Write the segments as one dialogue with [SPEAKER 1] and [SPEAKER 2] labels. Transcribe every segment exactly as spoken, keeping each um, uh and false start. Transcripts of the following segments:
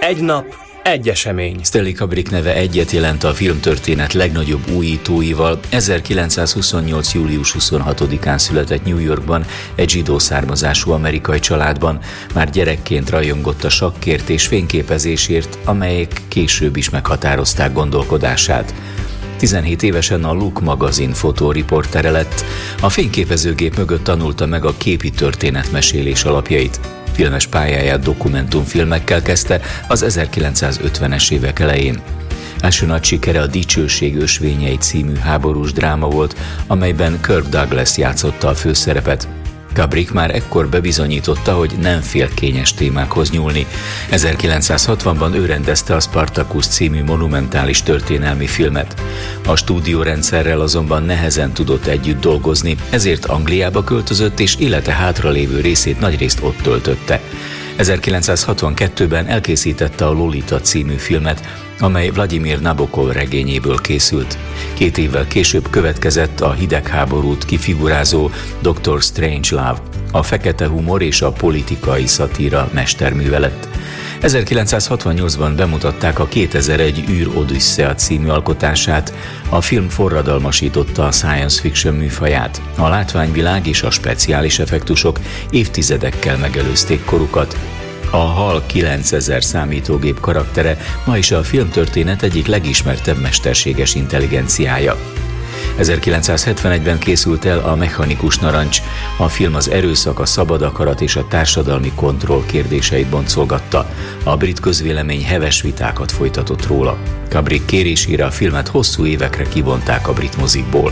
[SPEAKER 1] Egy nap, egy esemény.
[SPEAKER 2] Stanley Kubrick neve egyet jelent a filmtörténet legnagyobb újítóival. ezerkilencszázhuszonnyolc. július huszonhatodikán született New Yorkban egy zsidó származású amerikai családban. Már gyerekként rajongott a sakkért és fényképezésért, amelyek később is meghatározták gondolkodását. tizenhét évesen a Look magazin fotóriportere lett. A fényképezőgép mögött tanulta meg a képi történetmesélés alapjait. Filmes pályáját dokumentumfilmekkel kezdte az ezerkilencszázötvenes évek elején. Első nagy sikere a Dicsőség ösvényei című háborús dráma volt, amelyben Kirk Douglas játszotta a főszerepet. Kubrick már ekkor bebizonyította, hogy nem fél kényes témákhoz nyúlni. ezerkilencszázhatvanban ő rendezte a Spartacus című monumentális történelmi filmet. A stúdiórendszerrel azonban nehezen tudott együtt dolgozni, ezért Angliába költözött és élete hátralévő részét nagyrészt ott töltötte. ezerkilencszázhatvankettőben elkészítette a Lolita című filmet, amely Vladimir Nabokov regényéből készült. Két évvel később következett a hidegháborút kifigurázó doktor Strangelove, a fekete humor és a politikai szatíra mesterműve lett. ezerkilencszázhatvannyolcban bemutatták a kétezer-egy űr Odüsszea című alkotását. A film forradalmasította a science fiction műfaját. A látványvilág és a speciális effektusok évtizedekkel megelőzték korukat. A HAL kilencezer számítógép karaktere ma is a filmtörténet egyik legismertebb mesterséges intelligenciája. ezerkilencszázhetvenegyben készült el a Mechanikus narancs. A film az erőszak, a szabad akarat és a társadalmi kontroll kérdéseit boncolgatta. A brit közvélemény heves vitákat folytatott róla. Kubrick kérésére a filmet hosszú évekre kivonták a brit mozikból.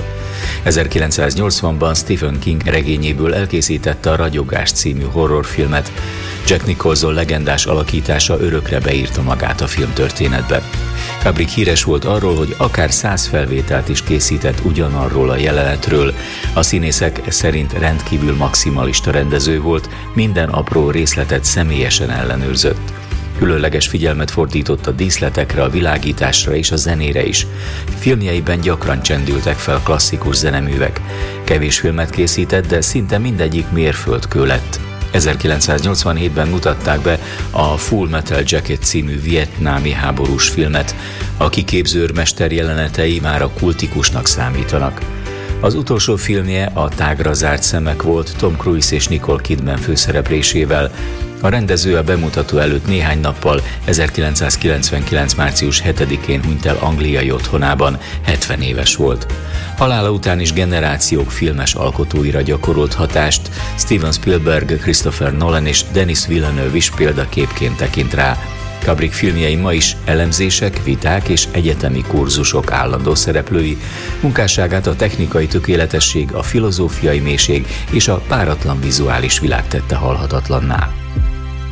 [SPEAKER 2] ezerkilencszáznyolcvanban Stephen King regényéből elkészítette a Ragyogás című horrorfilmet. Jack Nicholson legendás alakítása örökre beírta magát a filmtörténetbe. Kubrick híres volt arról, hogy akár száz felvételt is készített ugyanarról a jelenetről. A színészek szerint rendkívül maximalista rendező volt, minden apró részletet személyesen ellenőrzött. Különleges figyelmet fordított a díszletekre, a világításra és a zenére is. Filmjeiben gyakran csendültek fel klasszikus zeneművek. Kevés filmet készített, de szinte mindegyik mérföldkő lett. ezerkilencszáznyolcvanhétben mutatták be a Full Metal Jacket című vietnámi háborús filmet. A kiképzőrmester jelenetei már a kultikusnak számítanak. Az utolsó filmje a Tágra zárt szemek volt Tom Cruise és Nicole Kidman főszereplésével. A rendező a bemutató előtt néhány nappal, ezerkilencszázkilencvenkilenc. március hetedikén hunyt el angliai otthonában, hetven éves volt. Halála után is generációk filmes alkotóira gyakorolt hatást. Steven Spielberg, Christopher Nolan és Denis Villeneuve is példaképként tekint rá. Kubrick filmjei ma is elemzések, viták és egyetemi kurzusok állandó szereplői. Munkásságát a technikai tökéletesség, a filozófiai mélység és a páratlan vizuális világ tette halhatatlanná.